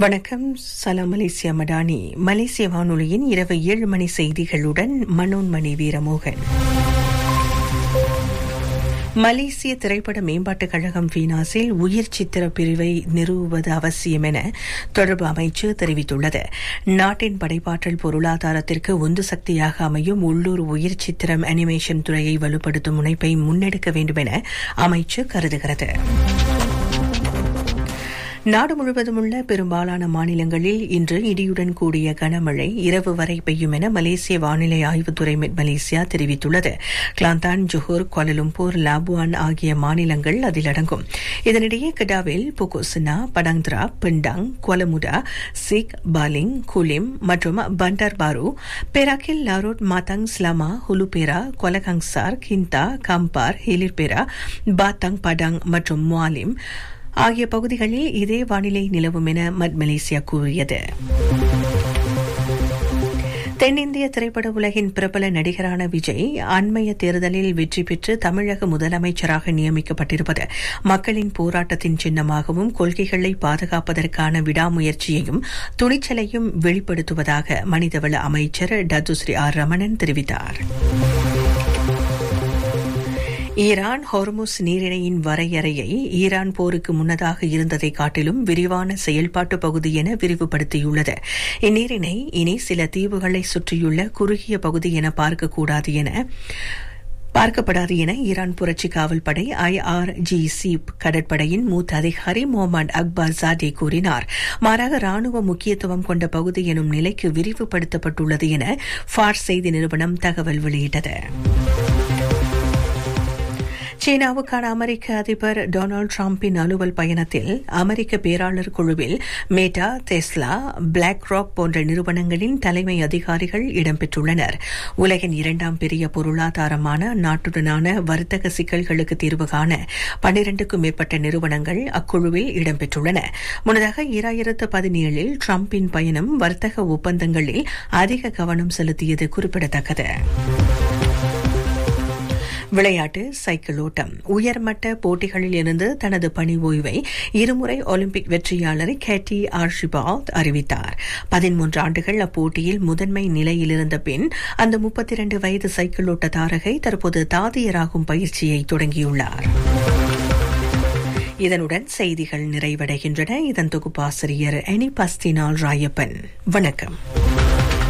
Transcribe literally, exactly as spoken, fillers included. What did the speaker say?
வணக்கம். சலாம் மலேசியா மடானி. மலேசிய வானொலியின் இரவு ஏழு மணி செய்திகளுடன் மனோன்மணி வீரமோகன். மலேசிய திரைப்பட மேம்பாட்டுக் கழகம் ஃபீனாஸில் உயிர் சித்திர பிரிவை நிறுவுவது அவசியம் என தொடர்பு அமைச்சு தெரிவித்துள்ளது. நாட்டின் படைப்பாற்றல் பொருளாதாரத்திற்கு உந்து சக்தியாக அமையும் உள்ளூர் உயிர் சித்திரம் அனிமேஷன் துறையை வலுப்படுத்தும் முனைப்பை முன்னெடுக்க வேண்டும் என அமைச்சு கருதுகிறது. நாடு முழுவதும் உள்ள பெரும்பாலான மாநிலங்களில் இன்று இடியுடன் கூடிய கனமழை இரவு வரை பெய்யும் என மலேசிய வானிலை ஆய்வுத்துறை மெட் மலேசியா தெரிவித்துள்ளது. கிளாந்தான், ஜொஹூர், கோலாலம்பூர், லாபுவான் ஆகிய மாநிலங்கள் அதில் அடங்கும். இதனிடையே கெடாவில் புகுசினா, படாங்த்ரா, பெண்டாங், கோலமுடா, சிக், பாலிங், குலிம் மற்றும் பண்டார் பாரு, பெராக்கில், லாரோட், மாத்தாங், ஸ்லாமா, ஹுலுபேரா, கொலகங்சார், கிந்தா, கம்பார், ஹிலிர்பேரா, பாத்தாங், படாங் மற்றும் முவாலிம் ஆகிய பகுதிகளில் இதே வானிலை நிலவும் என மட் மலேசியா கூறியது. தென்னிந்திய திரைப்பட உலகின் பிரபல நடிகரான விஜய் அண்மைய தேர்தலில் வெற்றி பெற்று தமிழக முதலமைச்சராக நியமிக்கப்பட்டிருப்பது மக்களின் போராட்டத்தின் சின்னமாகவும் கொள்கைகளை பாதுகாப்பதற்கான விடாமுயற்சியையும் துணிச்சலையும் வெளிப்படுத்துவதாக மனிதவள அமைச்சர் டத்துஸ்ரீ ஆர் ரமணன் தெரிவித்தார். ஈரான் ஹோர்முஸ் நீரிணையின் வரையறையை ஈரான் போருக்கு முன்னதாக இருந்ததை காட்டிலும் விரிவான செயல்பாட்டு பகுதி என விரிவுபடுத்தியுள்ளது. இந்நீரிணை இனி சில தீவுகளை சுற்றியுள்ள குறுகிய பகுதி என பார்க்கக்கூடாது என பார்க்கப்படாது என ஈரான் புரட்சி காவல் படை ஐ ஆர் ஜி சி கடற்படையின் மூத்த அதிகாரி முகமது அக்பர் ஜாடே கூறினார். மாறாக ராணுவ முக்கியத்துவம் கொண்ட பகுதி எனும் நிலைக்கு விரிவுபடுத்தப்பட்டுள்ளது என ஃபார்ஸ் செய்தி நிறுவனம் தகவல் வெளியிட்டது. சீனாவுக்கான அமெரிக்க அதிபர் டொனால்டு டிரம்பின் அலுவல் பயணத்தில் அமெரிக்க பேராளர் குழுவில் மேட்டா, டெஸ்லா, பிளாக் ராக் போன்ற நிறுவனங்களின் தலைமை அதிகாரிகள் இடம்பெற்றுள்ளனர். உலகின் இரண்டாம் பெரிய பொருளாதாரமான நாட்டுடனான வர்த்தக சிக்கல்களுக்கு தீர்வு காண பன்னிரண்டுக்கும் மேற்பட்ட நிறுவனங்கள் அக்குழுவில் இடம்பெற்றுள்ளன. முன்னதாக இரண்டாயிரத்து பதினேழில் டிரம்பின் பயணம் வர்த்தக ஒப்பந்தங்களில் அதிக கவனம் செலுத்தியது குறிப்பிடத்தக்கது. விளையாட்டு. சைக்கிள் ஓட்டம். உயர்மட்ட போட்டிகளில் இருந்து தனது பணி ஓய்வை இருமுறை ஒலிம்பிக் வெற்றியாளர் கேட்டி ஆர்ஷிபால்ட் அறிவித்தார். பதிமூன்று ஆண்டுகள் அப்போட்டியில் முதன்மை நிலையில் இருந்த பின் அந்த முப்பத்தி இரண்டு வயது சைக்கிள் ஓட்ட தாரகை தற்போது தாதியராகும் பயிற்சியை தொடங்கியுள்ளார். இதனுடன் செய்திகள் நிறைவடைகின்றன. இதன் தொகுப்பாசிரியர் எனி பஸ்தினால் ராயப்பன். வணக்கம்.